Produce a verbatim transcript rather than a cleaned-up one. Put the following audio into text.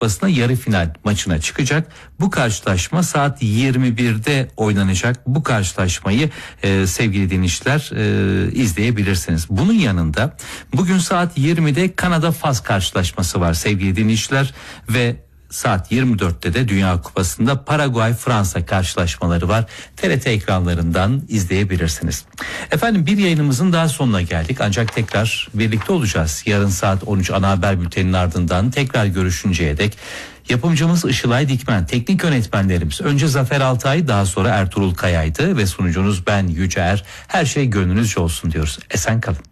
Kupası'na yarı final maçına çıkacak. Bu karşılaşma saat yirmi birde oynanacak. Bu karşılaşmayı e, sevgili dinleyiciler e, izleyebilirsiniz. Bunun yanında bugün saat yirmide Kanada-Fas karşılaşması var sevgili dinleyiciler ve saat yirmi dörtte de Dünya Kupası'nda Paraguay-Fransa karşılaşmaları var. T R T ekranlarından izleyebilirsiniz. Efendim bir yayınımızın daha sonuna geldik. Ancak tekrar birlikte olacağız. Yarın saat on üç ana haber bülteninin ardından tekrar görüşünceye dek yapımcımız Işılay Dikmen, teknik yönetmenlerimiz önce Zafer Altay, daha sonra Ertuğrul Kaya'ydı ve sunucunuz ben Yüce Er. Her şey gönlünüzce olsun diyoruz. Esen kalın.